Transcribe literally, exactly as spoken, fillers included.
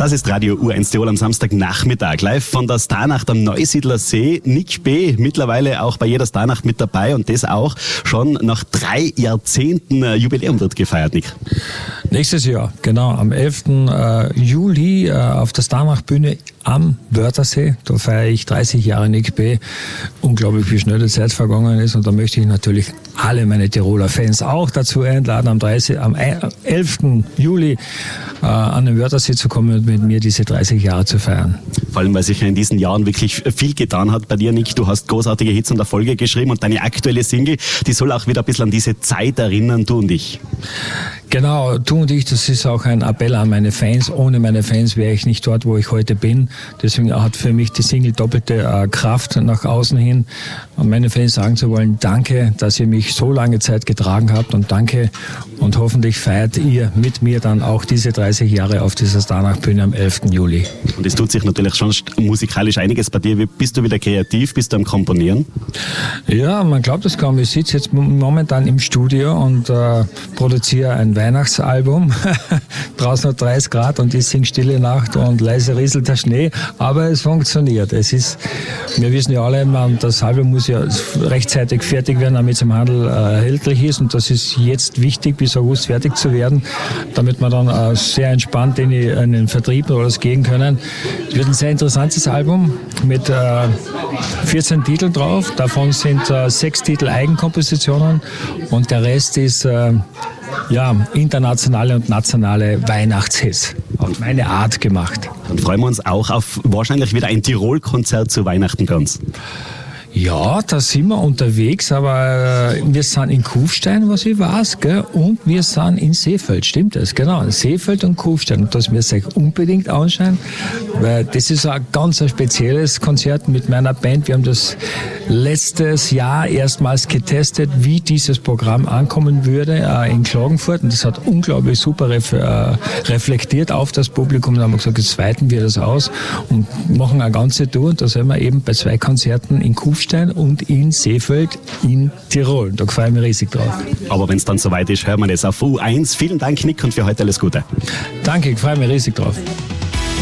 Das ist Radio U eins Tirol am Samstagnachmittag. Live von der Starnacht am Neusiedler See. Nick B. mittlerweile auch bei jeder Starnacht mit dabei und das auch schon nach drei Jahrzehnten Jubiläum wird gefeiert, Nick. Nächstes Jahr, genau, am elften Juli auf der Starnacht-Bühne am Wörthersee. Da feiere ich dreißig Jahre Nick B. Unglaublich, wie schnell die Zeit vergangen ist. Und da möchte ich natürlich alle meine Tiroler Fans auch dazu einladen, am, dreißig, am elften Juli äh, an den Wörthersee zu kommen und mit mir diese dreißig Jahre zu feiern. Vor allem, weil sich ja in diesen Jahren wirklich viel getan hat bei dir, Nick. Du hast großartige Hits und Erfolge geschrieben und deine aktuelle Single, die soll auch wieder ein bisschen an diese Zeit erinnern, Du und ich. Genau, Du und ich, das ist auch ein Appell an meine Fans. Ohne meine Fans wäre ich nicht dort, wo ich heute bin. Deswegen hat für mich die Single doppelte äh, Kraft nach außen hin. Und meine Fans sagen zu wollen, danke, dass ihr mich so lange Zeit getragen habt und danke. Und hoffentlich feiert ihr mit mir dann auch diese dreißig Jahre auf dieser Starnacht-Bühne am elften Juli. Und es tut sich natürlich schon musikalisch einiges bei dir. Bist du wieder kreativ? Bist du am Komponieren? Ja, man glaubt es kaum. Ich sitze jetzt momentan im Studio und äh, produziere ein Weihnachtsalbum. Draußen hat dreißig Grad und ich singe Stille Nacht und leise rieselt der Schnee. Aber es funktioniert. Es ist, wir wissen ja alle, man, das Album muss ja rechtzeitig fertig werden, damit es im Handel äh, erhältlich ist. Und das ist jetzt wichtig, bis August fertig zu werden, damit wir dann äh, sehr entspannt in, die, in den Vertrieb oder das gehen können. Es wird ein sehr interessantes Album mit äh, vierzehn Titeln drauf. Davon sind äh, sechs Titel Eigenkompositionen und der Rest ist äh, ja, internationale und nationale Weihnachtshits. Auf meine Art gemacht. Dann freuen wir uns auch auf wahrscheinlich wieder ein Tirol-Konzert zu Weihnachten ganz. Ja, da sind wir unterwegs, aber äh, wir sind in Kufstein, was ich weiß, gell? Und wir sind in Seefeld, stimmt das? Genau, Seefeld und Kufstein. Und das müsst ihr euch unbedingt anschauen, weil das ist ein ganz ein spezielles Konzert mit meiner Band. Wir haben das letztes Jahr erstmals getestet, wie dieses Programm ankommen würde äh, in Klagenfurt. Und das hat unglaublich super ref- äh, reflektiert auf das Publikum. Und dann haben wir gesagt, jetzt weiten wir das aus und machen eine ganze Tour. Und da sind wir eben bei zwei Konzerten in Kufstein und in Seefeld in Tirol. Da freue ich mich riesig drauf. Aber wenn es dann soweit ist, hören wir das auf U eins. Vielen Dank, Nick, und für heute alles Gute. Danke, ich freue mich riesig drauf.